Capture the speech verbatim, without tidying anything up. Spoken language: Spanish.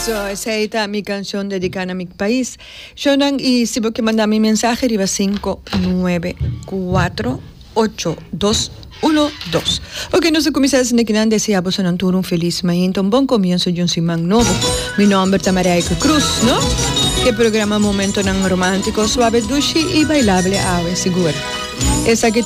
Eso, esa es mi canción dedicada a mi país. Yo no, y si vos que mandar mi mensaje, arriba cinco nueve cuatro ocho dos uno dos. Ok, nos comienza a que deseamos a todos un feliz mañana, un buen comienzo de un semana nuevo. Mi nombre es María Cruz, ¿no? Que programa momento tan romántico, suave, dulce y bailable, ave, seguro. Esa que